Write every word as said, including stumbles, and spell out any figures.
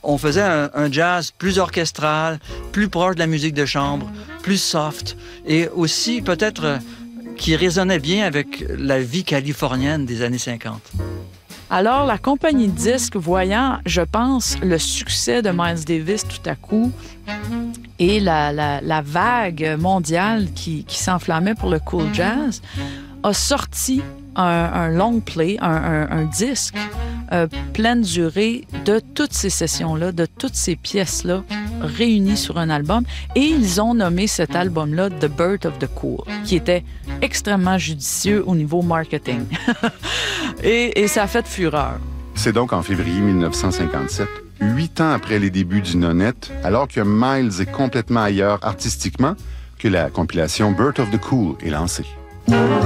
on faisait un, un jazz plus orchestral, plus proche de la musique de chambre, plus soft, et aussi peut-être euh, qui résonnait bien avec la vie californienne des années cinquante. Alors, la compagnie de disques, voyant, je pense, le succès de Miles Davis tout à coup et la, la, la vague mondiale qui, qui s'enflammait pour le cool jazz, a sorti un, un long play, un, un, un disque euh, pleine durée de toutes ces sessions-là, de toutes ces pièces-là réunies sur un album. Et ils ont nommé cet album-là « The Birth of the Cool », qui était extrêmement judicieux au niveau marketing. et, et ça a fait fureur. C'est donc en février mille neuf cent cinquante-sept, huit ans après les débuts du Nonette, alors que Miles est complètement ailleurs artistiquement, que la compilation « Birth of the Cool » est lancée.